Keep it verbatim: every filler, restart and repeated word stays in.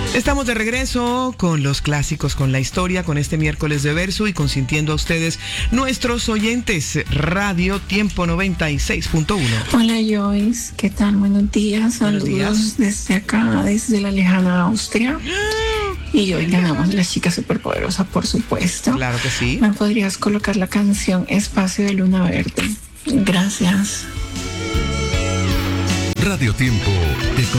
Estamos de regreso con los clásicos, con la historia, con este miércoles de verso y consintiendo a ustedes, nuestros oyentes. Radio Tiempo noventa y seis punto uno. Hola Joyce, ¿qué tal? Buenos días. Buenos Saludos días. desde acá, desde la lejana Austria. Y hoy ganamos la chica superpoderosa, por supuesto. Claro que sí. ¿Me podrías colocar la canción Espacio de Luna Verde? Gracias. Radio Tiempo te